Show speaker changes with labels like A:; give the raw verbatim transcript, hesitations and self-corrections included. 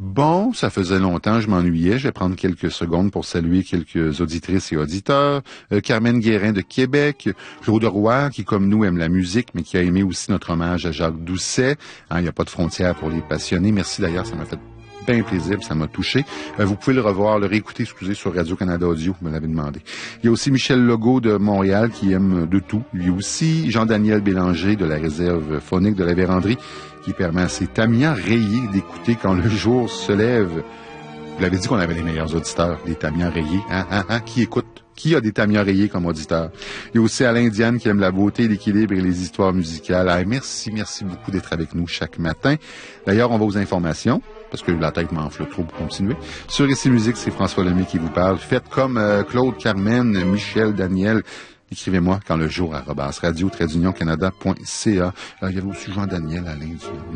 A: Bon, ça faisait longtemps, je m'ennuyais. Je vais prendre quelques secondes pour saluer quelques auditrices et auditeurs. Euh, Carmen Guérin de Québec, Claude Roy, qui comme nous aime la musique, mais qui a aimé aussi notre hommage à Jacques Doucet. Hein, il n'y a pas de frontières pour les passionnés. Merci d'ailleurs, ça m'a fait bien plaisir, ça m'a touché. Euh, vous pouvez le revoir, le réécouter, excusez, sur Radio-Canada Audio, vous me l'avez demandé. Il y a aussi Michel Legault de Montréal qui aime de tout, lui aussi. Jean-Daniel Bélanger de la réserve phonique de la Vérandrie qui permet à ses tamias rayés d'écouter quand le jour se lève. Vous l'avez dit qu'on avait les meilleurs auditeurs, des tamias rayés. Hein, hein, hein, qui écoute? Qui a des tamias rayés comme auditeur? Il y a aussi Alain Diane qui aime la beauté, l'équilibre et les histoires musicales. Ah, merci, merci beaucoup d'être avec nous chaque matin. D'ailleurs, on va aux informations, parce que la tête m'enfle trop pour continuer. Sur Ici Musique, c'est François Lemay qui vous parle. Faites comme euh, Claude, Carmen, Michel, Daniel. Écrivez-moi quand le jour arobase radio trait d'union canada point c a. Il y avait aussi Jean-Daniel Alain Diane.